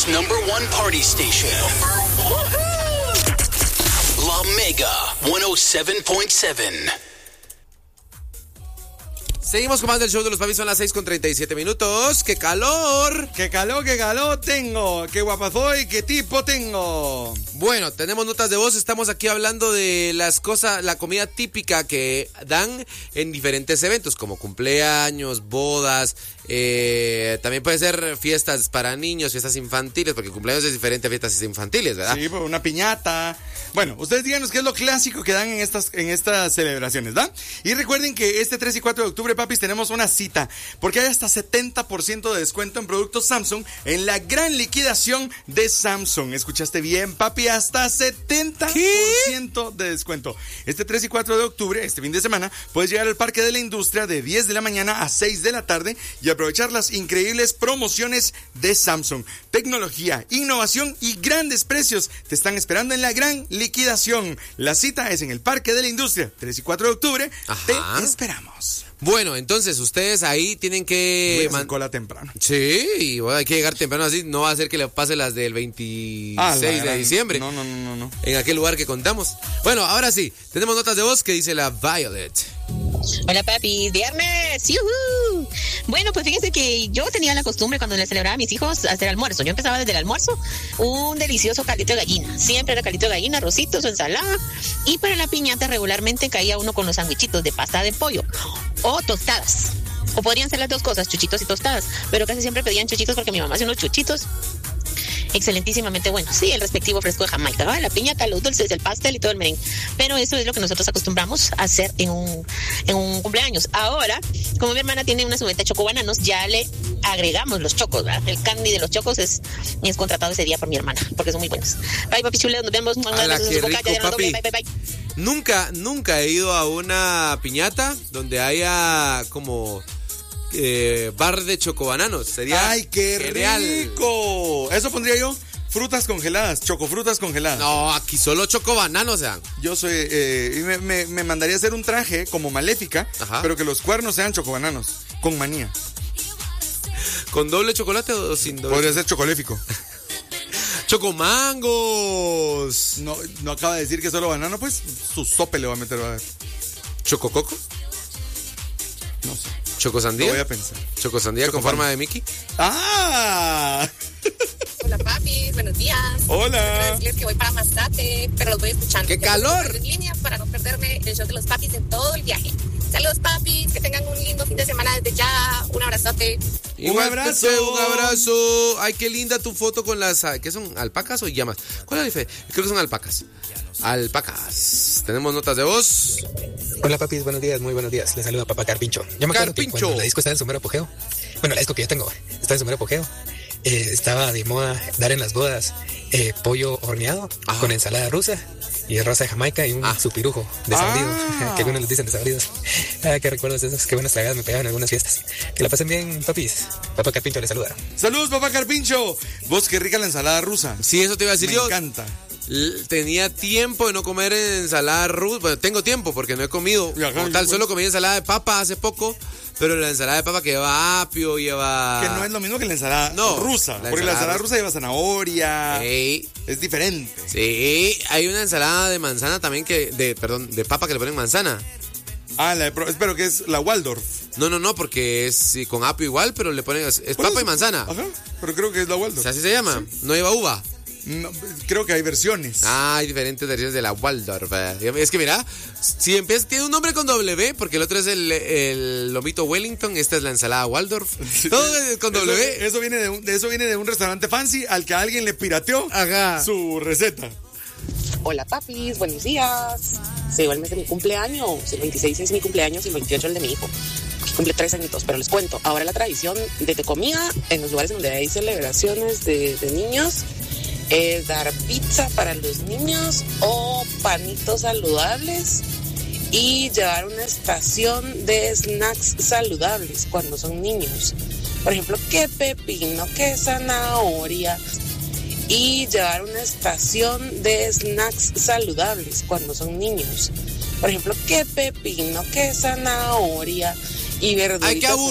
Toronto's #1 party station. La Mega 107.7. Seguimos con más del show de los papis, son las 6:37. ¡Qué calor! ¡Qué calor tengo! ¡Qué guapa soy! ¡Qué tipo tengo! Bueno, tenemos notas de voz. Estamos aquí hablando de las cosas, la comida típica que dan en diferentes eventos, como cumpleaños, bodas. También puede ser fiestas para niños, fiestas infantiles, porque cumpleaños es diferente a fiestas infantiles, ¿verdad? Sí, pues una piñata. Bueno, ustedes díganos qué es lo clásico que dan en estas celebraciones, ¿verdad? Y recuerden que este 3 y 4 de octubre, papis, tenemos una cita, porque hay hasta 70% de descuento en productos Samsung en la gran liquidación de Samsung. ¿Escuchaste bien, papi? Hasta 70% de descuento. Este 3 y 4 de octubre, este fin de semana, puedes llegar al Parque de la Industria de 10 de la mañana a 6 de la tarde y aprovechar las increíbles promociones de Samsung. Tecnología, innovación y grandes precios te están esperando en la gran liquidación. La cita es en el Parque de la Industria, 3 y 4 de octubre. Ajá. Te esperamos. Bueno, entonces ustedes ahí tienen que... Voy a cola temprano. Sí, y bueno, hay que llegar temprano, así no va a ser que le pase las del 26 de diciembre. No. En aquel lugar que contamos. Bueno, ahora sí, tenemos notas de voz que dice la Violet. Hola papi, viernes, ¡yuhu! Bueno, pues fíjense que yo tenía la costumbre cuando le celebraba a mis hijos hacer almuerzo. Yo empezaba desde el almuerzo, un delicioso caldito de gallina. Siempre era caldito de gallina, arrocitos o ensalada. Y para la piñata regularmente caía uno con los sandwichitos de pasta de pollo o tostadas. O podrían ser las dos cosas, chuchitos y tostadas. Pero casi siempre pedían chuchitos porque mi mamá hacía unos chuchitos excelentísimamente buenos. Sí, el respectivo fresco de Jamaica, ¿va? La piñata, los dulces, el pastel y todo el merengue. Pero eso es lo que nosotros acostumbramos a hacer en un cumpleaños. Ahora, como mi hermana tiene una subeta de chocobananos, ya le agregamos los chocos, ¿verdad? El candy de los chocos es contratado ese día por mi hermana, porque son muy buenos. Bye, papi chulo, nos vemos. ¡Hala, qué rico, papi! Bye. Nunca he ido a una piñata donde haya como... bar de chocobananos. Sería ¡ay, qué genial. rico! Eso pondría yo, frutas congeladas, chocofrutas congeladas. No, aquí solo chocobananos sean. Yo soy, me mandaría a hacer un traje como Maléfica, ajá, pero que los cuernos sean chocobananos, con manía. ¿Con doble chocolate o sin doble? Podría ser chocoléfico. ¡Chocomangos! No acaba de decir que solo banano, pues su sope le va a meter, a ver. ¿Chocococo? No sé. ¿Chocosandía? Lo voy a pensar. ¿Chocosandía con forma de Mickey? ¡Ah! Hola papis, buenos días. Hola. Quiero decirles que voy para Mascate, pero los voy escuchando. ¡Qué calor! En línea para no perderme el show de los papis en todo el viaje. Saludos papis, que tengan un lindo fin de semana desde ya. Un abrazote. Un abrazo. Ay, qué linda tu foto con las... ¿Qué son? ¿Alpacas o llamas? ¿Cuál es la diferencia? Creo que son alpacas. Tenemos notas de voz. Hola papis, buenos días, muy buenos días. Les saluda papá Carpincho. Yo me acuerdo que cuando la disco estaba en su mero apogeo, bueno, la disco que yo tengo está en su mero apogeo, estaba de moda dar en las bodas pollo horneado con ensalada rusa y rosa de Jamaica y un supirujo desabrido, que algunos les dicen desabridos. Qué recuerdos esos, qué buenas tragadas me pegaban en algunas fiestas. Que la pasen bien, papis. Papá Carpincho les saluda. Saludos, papá Carpincho. Vos, qué rica la ensalada rusa. Sí, eso te iba a decir yo. Me encanta. Tenía tiempo de no comer ensalada rusa. Bueno, tengo tiempo porque no he comido. Como tal, solo comí ensalada de papa hace poco. Pero la ensalada de papa que lleva apio, lleva... Que no es lo mismo que la ensalada rusa. Porque la ensalada rusa lleva zanahoria. Hey. Es diferente. Sí, hay una ensalada de manzana también de papa que le ponen manzana. Espero que es la Waldorf. No, porque es con apio igual, pero le ponen... Es papa y manzana. Ajá, pero creo que es la Waldorf. O sea, ¿así se llama? Sí. ¿No lleva uva? No, creo que hay versiones. Hay diferentes versiones de la Waldorf. Es que mira, si empieza, tiene un nombre con W, porque el otro es el lomito Wellington, esta es la ensalada Waldorf. Todo es con W. Eso viene de un restaurante fancy al que alguien le pirateó su receta. Hola papis, buenos días. Se llegó el mes de mi cumpleaños. El 26 es mi cumpleaños y el 28 el de mi hijo, que cumple 3 añitos. Pero les cuento, ahora la tradición de comida en los lugares donde hay celebraciones de niños es dar pizza para los niños o panitos saludables y llevar una estación de snacks saludables cuando son niños. Por ejemplo, que pepino, que zanahoria, y llevar una estación de snacks saludables cuando son niños. Por ejemplo, que pepino, que zanahoria y verduritas.